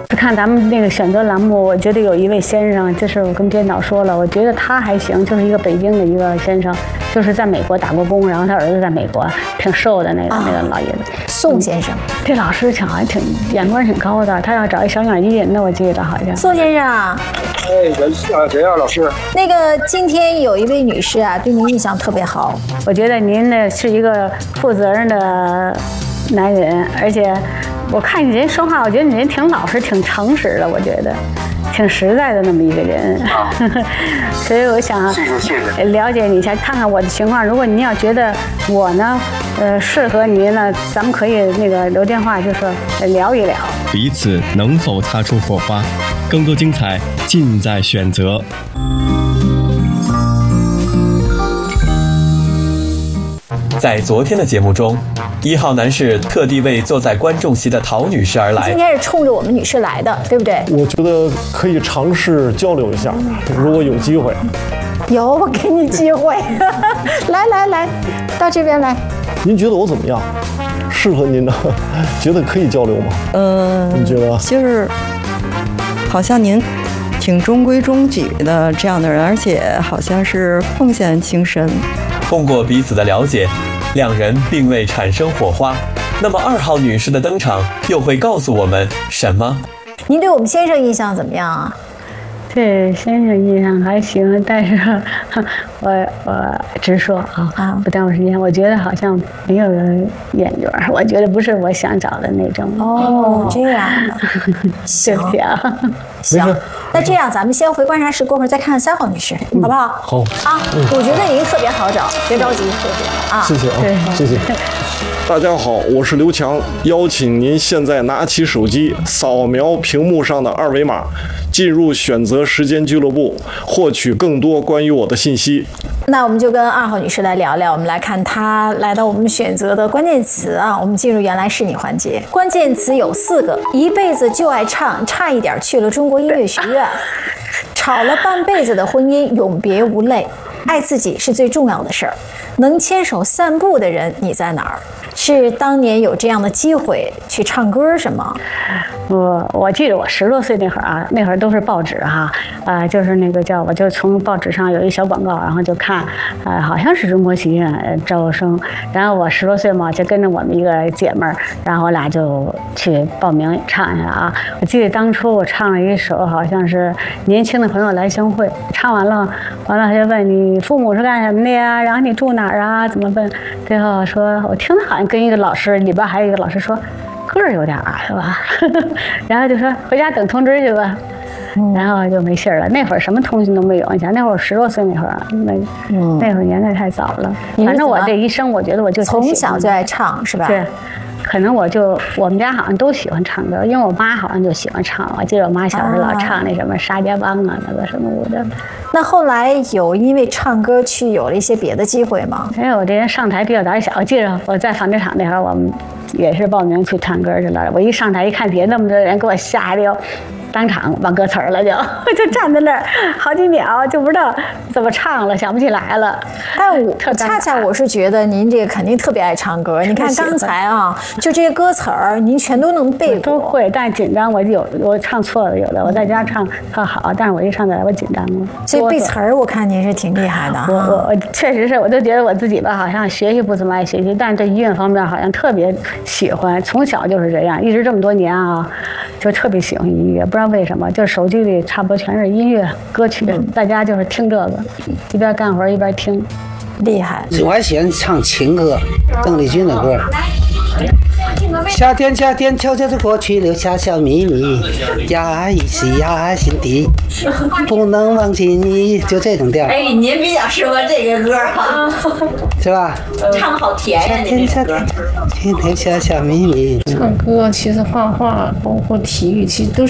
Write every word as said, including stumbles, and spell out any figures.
看咱们那个选择栏目，我觉得有一位先生，就是我跟编导说了，我觉得他还行，就是一个北京的一个先生，就是在美国打过工，然后他儿子在美国，挺瘦的那个、啊、那个老爷子， 宋先生。 嗯、这老师挺好，挺眼光挺高的，他要找一小鸟依人的，我记得好像。 宋先生啊， 哎，谁呀、啊，老师？ 那个今天有一位女士啊，对您印象特别好， 我觉得您呢是一个负责任的男人，而且。我看你人说话，我觉得你人挺老实、挺诚实的，我觉得挺实在的那么一个人。啊、所以我想了解你一下，看看我的情况。如果您要觉得我呢，呃，适合您呢，咱们可以那个留电话，就是聊一聊彼此能否擦出火花。更多精彩尽在选择。在昨天的节目中，一号男士特地为坐在观众席的陶女士而来。 今天是冲着我们女士来的，对不对？ 我觉得可以尝试交流一下，如果有机会。 有，我给你机会。来来来，到这边来。 您觉得我怎么样？适合您的？觉得可以交流吗？ 嗯、呃， 你觉得？ 就是好像您挺中规中矩的这样的人，而且好像是奉献精神。 通过彼此的了解，两人并未产生火花。那么二号女士的登场又会告诉我们什么？ 您对我们先生印象怎么样啊？ 对先生印象还行，但是我我直说啊，啊不耽误时间。我觉得好像没有眼缘，我觉得不是我想找的那种。 哦，这样的， 对不起啊。 行，那这样咱们先回观察室，过会儿再看看三号女士，嗯、好不好？ 好啊，嗯、我觉得您特别好找，别着急，谢谢啊。 谢谢啊，谢谢。大家好，我是刘强，邀请您现在拿起手机，扫描屏幕上的二维码，进入选择时间俱乐部，获取更多关于我的信息。 那我们就跟二号女士来聊聊，我们来看她来到我们选择的关键词啊。我们进入原来是你环节，关键词有四个：一辈子就爱唱，差一点去了中国音乐学院；吵了半辈子的婚姻，永别无泪；爱自己是最重要的事儿；能牵手散步的人，你在哪儿？是当年有这样的机会去唱歌是吗？ 我我记得我十多岁那会儿啊，那会儿都是报纸哈，呃，就是那个叫我就从报纸上有一小广告，然后就看，呃，好像是中国戏剧院招生，然后我十多岁嘛，就跟着我们一个姐妹儿，然后我俩就去报名唱去了啊。我记得当初我唱了一首好像是《年轻的朋友来相会》，唱完了，完了他就问你父母是干什么的呀？然后你住哪儿啊？怎么问？最后说我听着好像跟一个老师里边还有一个老师说。个儿有点矮是吧？然后就说回家等通知去吧，嗯、然后就没信儿了。那会儿什么通讯都没有，你想那会儿十多岁那会儿，那、嗯、那会儿年代太早了。反正我这一生，我觉得我就从小就爱唱是吧？ 对，可能我就我们家好像都喜欢唱歌，因为我妈好像就喜欢唱。我记得我妈小时候老唱那什么沙家浜啊，那个什么舞的。 那后来有因为唱歌去有了一些别的机会吗？ 因为我这人上台比较胆小，我记得我在纺织厂那会儿，我们也是报名去唱歌去了。我一上台一看底下那么多人，给我吓得当场忘歌词儿了就，就就站在那儿好几秒，就不知道怎么唱了，想不起来了。 但我恰恰我是觉得您这个肯定特别爱唱歌。你看刚才啊，就这些歌词儿，您全都能背过。 都会，但紧张我有我唱错了有的，我在家唱特好，但是我一上台我紧张了。 所以背词儿我看您是挺厉害的。 我我我确实是，我都觉得我自己吧，好像学习不怎么爱学习，但是对音乐方面好像特别喜欢，从小就是这样，一直这么多年啊，就特别喜欢音乐，不知道为什么，就是手机里差不多全是音乐歌曲，大家就是听这个，一边干活一边听， 厉害。 我还喜欢唱情歌，邓丽君的歌。夏天夏天悄悄地过去，留下小秘密，压抑是压心底，不能忘记你，就这种调。 哎，您比较适合这个歌哈， 是吧？ 唱好甜呀， 您这歌。留下小秘密。 唱歌其实画画包括体育其实都